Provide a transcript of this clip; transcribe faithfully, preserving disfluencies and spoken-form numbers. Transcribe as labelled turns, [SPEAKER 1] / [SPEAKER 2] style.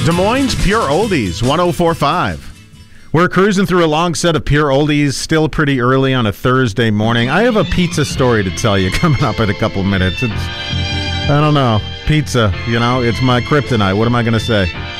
[SPEAKER 1] Des Moines Pure Oldies, one oh four point five. We're cruising through a long set of Pure Oldies, still pretty early on a Thursday morning. I have a pizza story to tell you coming up in a couple minutes. It's, I don't know, pizza, you know, it's my kryptonite. What am I going to say?